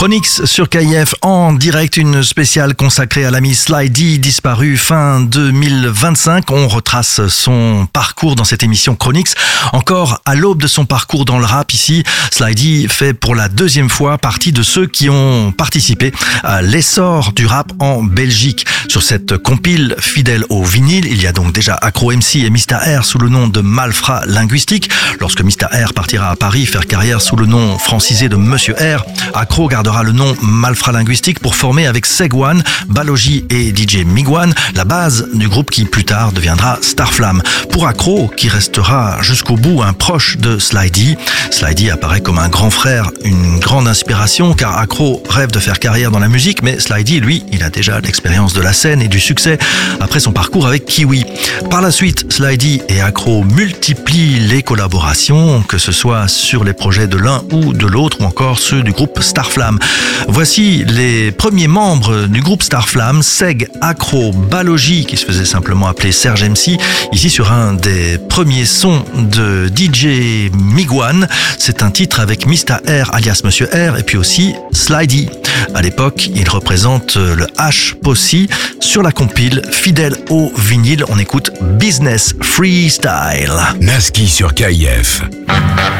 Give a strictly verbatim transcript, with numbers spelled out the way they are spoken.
Chronix sur K I F en direct, une spéciale consacrée à l'ami Sly-D, disparu fin deux mille vingt-cinq. On retrace son parcours dans cette émission Chronix. Encore à l'aube de son parcours dans le rap ici, Sly-D fait pour la deuxième fois partie de ceux qui ont participé à l'essor du rap en Belgique. Sur cette compile fidèle au vinyle, il y a donc déjà Acro M C et Mista R sous le nom de Malfrat Linguistique. Lorsque Mista R partira à Paris faire carrière sous le nom francisé de Monsieur R, Acro gardera le nom Malfrat Linguistique pour former avec Segwan, Balogi et D J Migwan la base du groupe qui plus tard deviendra Starflame. Pour Acro, qui restera jusqu'au bout un proche de Sly-D, Sly-D apparaît comme un grand frère, une grande inspiration car Acro rêve de faire carrière dans la musique, mais Sly-D, lui, il a déjà l'expérience de la scène et du succès après son parcours avec Kiwi. Par la suite, Sly-D et Acro multiplient les collaborations, que ce soit sur les projets de l'un ou de l'autre ou encore ceux du groupe Starflame. Voici les premiers membres du groupe Starflame, Seg, Acro, Balogi, qui se faisait simplement appeler Serge M C, ici sur un des premiers sons de D J Migwan. C'est un titre avec Mista R alias Monsieur R et puis aussi Sly-D. À l'époque, il représente le H Posse sur la compile fidèle au vinyle. On écoute Business Freestyle. Naski sur K I F.